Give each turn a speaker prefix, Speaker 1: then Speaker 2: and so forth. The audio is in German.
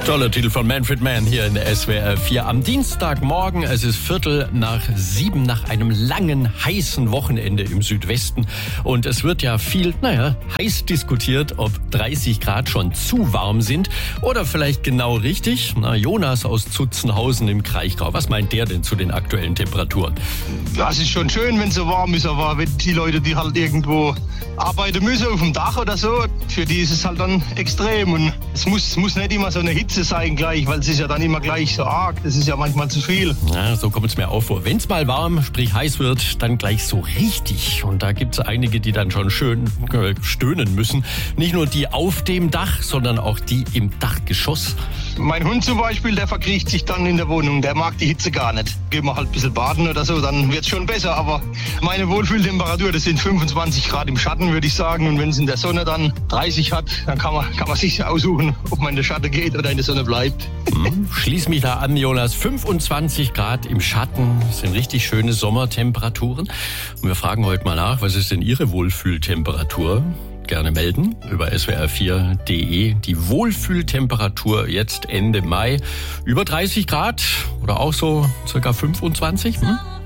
Speaker 1: Toller Titel von Manfred Mann hier in der SWR 4 am Dienstagmorgen. Es ist 6:45 nach einem langen, heißen Wochenende im Südwesten. Und es wird ja viel, heiß diskutiert, ob 30 Grad schon zu warm sind oder vielleicht genau richtig. Jonas aus Zutzenhausen im Kraichgau, was meint der denn zu den aktuellen Temperaturen?
Speaker 2: Ja, es ist schon schön, wenn es so warm ist, aber wenn die Leute, die halt irgendwo arbeiten müssen, auf dem Dach oder so, für die ist es halt dann extrem. Und es muss nicht immer so eine Hitze sein gleich, weil es ist ja dann immer gleich so arg. Das ist ja manchmal zu viel.
Speaker 1: Ja, so kommt es mir auch vor. Wenn es mal warm, sprich heiß wird, dann gleich so richtig. Und da gibt es einige, die dann schon schön stöhnen müssen. Nicht nur die auf dem Dach, sondern auch die im Dachgeschoss.
Speaker 2: Mein Hund zum Beispiel, der verkriecht sich dann in der Wohnung. Der mag die Hitze gar nicht. Gehen wir halt ein bisschen baden oder so, dann wird es schon besser. Aber meine Wohlfühltemperatur, das sind 25 Grad im Schatten, würde ich sagen. Und wenn es in der Sonne dann 30 hat, dann kann man sich aussuchen, ob man in der Schatten geht oder in der Sonne bleibt.
Speaker 1: Schließ mich da an, Jonas. 25 Grad im Schatten, das sind richtig schöne Sommertemperaturen. Und wir fragen heute mal nach, was ist denn Ihre Wohlfühltemperatur? Gerne melden über swr4.de. Die Wohlfühltemperatur jetzt Ende Mai über 30 Grad oder auch so circa 25.